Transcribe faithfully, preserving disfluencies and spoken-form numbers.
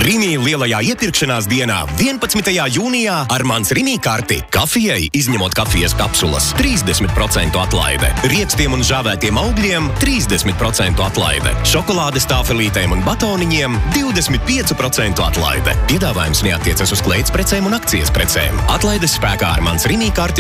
Rimī lielajā iepirkšanās dienā vienpadsmitajā jūnijā ar mans Rimī karti kafijai, izņemot kafijas kapsulas, trīsdesmit procentu atlaide. Riekstiem un žāvētiem augļiem trīsdesmit procentu atlaide. Šokolādes tāfelītēm un batoniņiem divdesmit pieci procenti atlaide. Piedāvājums neattiecas uz kleitas precēm un akcijas precēm. Atlaides spēkā ar mans Rimī karti